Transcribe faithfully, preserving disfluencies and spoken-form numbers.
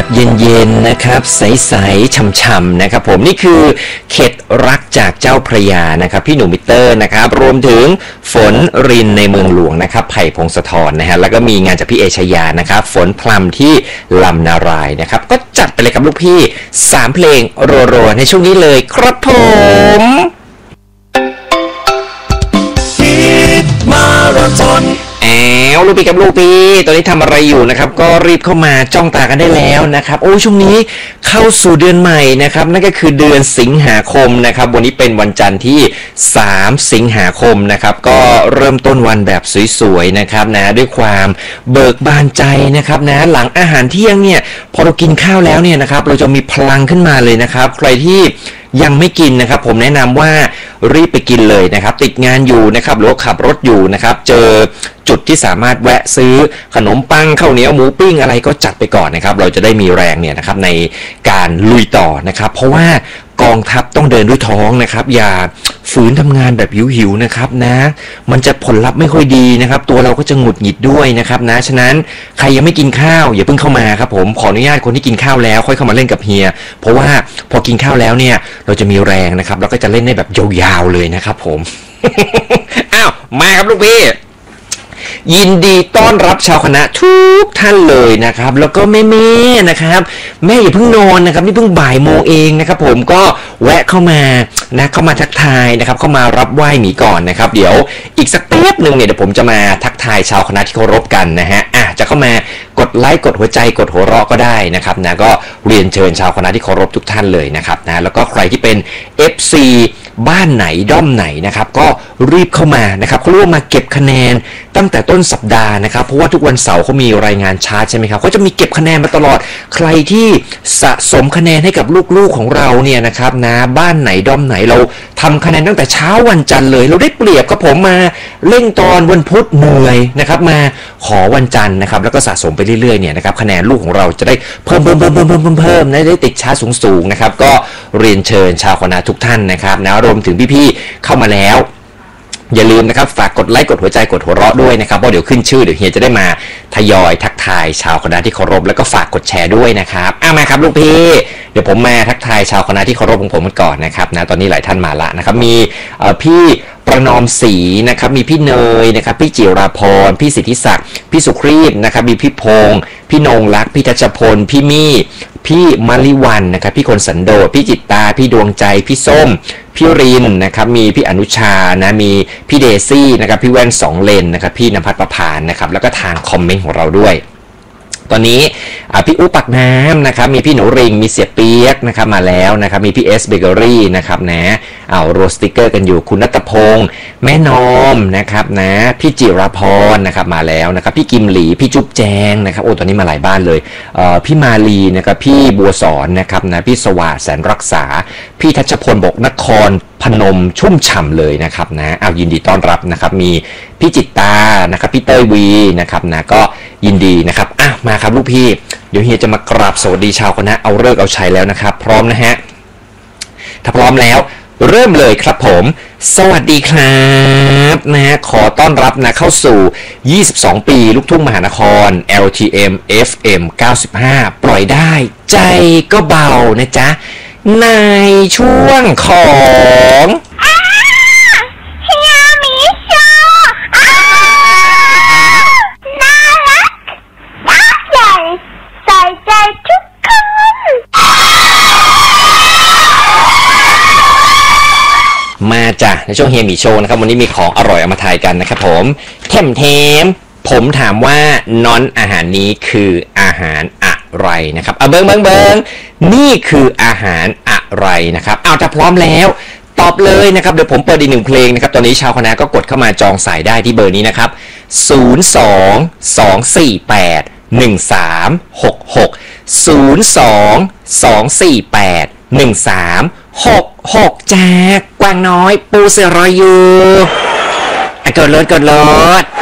ศเย็นๆนะครับใสๆฉ่ำๆนะครับผมนี่คือเข็ดรักจากเจ้าพระยานะครับพี่หนุ่มมิเตอร์นะครับรวมถึงฝนรินในเมืองหลวงนะครับไผ่พงศธรนะฮะแล้วก็มีงานจากพี่เอชยานะครับฝนพลัมที่ลำนารายนะครับก็จัดไปเลยครับลูกพี่สามเพลงรัวๆในช่วงนี้เลยครับผมมาราธอนแอลลูกพี่กับลูกพี่ตอนนี้ทำอะไรอยู่นะครับก็รีบเข้ามาจ้องตากันได้แล้วนะครับโอ้ช่วงนี้เข้าสู่เดือนใหม่นะครับนั่นก็คือเดือนสิงหาคมนะครับวันนี้เป็นวันจันทร์ที่สามสิงหาคมนะครับก็เริ่มต้นวันแบบสวยๆนะครับนะด้วยความเบิกบานใจนะครับนะหลังอาหารเที่ยงเนี่ยพอเรากินข้าวแล้วเนี่ยนะครับเราจะมีพลังขึ้นมาเลยนะครับใครที่ยังไม่กินนะครับผมแนะนำว่ารีบไปกินเลยนะครับติดงานอยู่นะครับหรือขับรถอยู่นะครับเจอจุดที่สามารถแวะซื้อขนมปังข้าวเหนียวหมูปิ้งอะไรก็จัดไปก่อนนะครับเราจะได้มีแรงเนี่ยนะครับในการลุยต่อนะครับเพราะว่ากองทัพต้องเดินด้วยท้องนะครับอย่าฝืนทำงานแบบหิวๆนะครับนะมันจะผลลัพธ์ไม่ค่อยดีนะครับตัวเราก็จะหงุดหงิดด้วยนะครับนะฉะนั้นใครยังไม่กินข้าวอย่าเพิ่งเข้ามาครับผมขออนุญาตคนที่กินข้าวแล้วค่อยเข้ามาเล่นกับเฮียเพราะว่าพอกินข้าวแล้วเนี่ยเราจะมีแรงนะครับแล้วก็จะเล่นได้แบบยาวๆเลยนะครับผม อ้าวมาครับลูกพี่ยินดีต้อนรับชาวคณะทุกท่านเลยนะครับแล้วก็แม่แม่นะครับแม่อย่าเพิ่งนอนนะครับนี่เพิ่งบ่ายโมงเองนะครับผมก็แวะเข้ามานะเข้ามาทักทายนะครับเข้ามารับไหว้หมีก่อนนะครับเดี๋ยวอีกสักแป๊บนึงเนี่ยเดี๋ยวผมจะมาทักทายชาวคณะที่เคารพกันนะฮะอ่ะจะเข้ามากดไลค์กดหัวใจกดหัวเราะก็ได้นะครับนะก็เรียนเชิญชาวคณะที่เคารพทุกท่านเลยนะครับนะแล้วก็ใครที่เป็น เอฟ ซี บ้านไหนด้อมไหนนะครับก็รีบเข้ามานะครับเขาเรียกว่ามาเก็บคะแนนตั้งแต่ต้นสัปดาห์นะครับเพราะว่าทุกวันเสาร์เขามีรายงานชาร์ตใช่ไหมครับเขาจะมีเก็บคะแนนมาตลอดใครที่สะสมคะแนนให้กับลูกๆของเราเนี่ยนะครับนะบ้านไหนด้อมไหนเราทำคะแนนตั้งแต่เช้าวันจันทร์เลยเราได้เปรียบครับผมมาเร่งตอนวันพุธเหนื่อยนะครับมาขอวันจันทร์นะครับแล้วก็สะสมไปเรื่อยๆเนี่ยนะครับคะแนนลูกของเราจะได้เพิ่มเพิ่มเพิ่มเพิ่มเพิ่มเพิ่มเพิ่มได้ติดชาร์ตสูงๆนะครับก็เรียนเชิญชาวคณะทุกท่านนะครับนะรวมถึงพี่ๆเข้ามาแล้วอย่าลืมนะครับฝากกดไลค์กดหัวใจกดหัวเราะด้วยนะครับเพราะเดี๋ยวขึ้นชื่อเดี๋ยวเฮียจะได้มาทยอยทักทายชาวคณะที่เคารพแล้วก็ฝากกดแชร์ด้วยนะครับอ่ะมาครับลูกพี่เดี๋ยวผมมาทักทายชาวคณะที่เคารพของผมกันก่อนนะครับนะตอนนี้หลายท่านมาละนะครับมีพี่ประนอมศรีนะครับมีพี่เนยนะครับพี่จิราพรพี่สิทธิศักดิ์พี่สุครีพนะครับมีพี่พงศ์พี่นงรักพี่ทัชพลพี่มี่พี่มาริวันนะครับพี่คนสันโดษพี่จิตตาพี่ดวงใจพี่ส้มพี่รินนะครับมีพี่อนุชานะมีพี่เดซี่นะครับพี่แว่นสองเลนนะครับพี่ณภัทรประพานนะครับแล้วก็ทางคอมเมนต์ของเราด้วยตอนนี้พี่อุ๊ปักน้ำนะครับมีพี่หนูริงมีเสียเปียกนะครับมาแล้วนะครับมีพี่เอสเบเกอรี่นะครับนะเอาโรสติกเกอร์กันอยู่คุณณัฐพงศ์แม่นอมนะครับนะพี่จิราพรนะครับมาแล้วนะครับพี่กิมหลีพี่จุ๊บแจงนะครับโอ้ตอนนี้มาหลายบ้านเลยเอ่อพี่มาลีนะครับพี่บัวสอนนะครับนะพี่สวัสดิ์แสนรักษาพี่ทัชพลบกนครพนมชุ่มฉ่ำเลยนะครับนะเอายินดีต้อนรับนะครับมีพี่จิตตานะครับพี่เต้ยวีนะครับนะก็ยินดีนะครับอ่ะมาครับลูกพี่เดี๋ยวเฮียจะมากราบสวัสดีชาวคณะเอาเลิกเอาชัยแล้วนะครับพร้อมนะฮะถ้าพร้อมแล้วเริ่มเลยครับผมสวัสดีครับนะฮะขอต้อนรับนะเข้าสู่ยี่สิบสองปีลูกทุ่งมหานคร แอล ที เอ็ม เอฟ เอ็ม เก้าสิบห้าปล่อยได้ใจก็เบานะจ๊ะในช่วงของเฮียหมีโชว์น่ารักน่าใหญ่ใส่ใจทุกคนมาจ้ะในช่วงเฮียหมีโชว์นะครับวันนี้มีของอร่อยเอามาทายกันนะครับผมเทมเทมผมถามว่าน้อนอาหารนี้คืออาหารอะไรนะครับเอาเบิ้งเบิ้งเบิ้งนี่คืออาหารอะไรนะครับเอาถ้าพร้อมแล้วตอบเลยนะครับเดี๋ยวผมเปิดอีกหนึ่งเพลงนะครับตอนนี้ชาวคณะก็กดเข้ามาจองสายได้ที่เบอร์นี้นะครับศูนย์ สอง สอง สี่ แปด หนึ่ง สาม หก หก ศูนย์ สอง สอง สี่ แปด หนึ่ง สาม หก หกแจกกวางน้อยปูเสือรอยอยู่กดรถกดรถ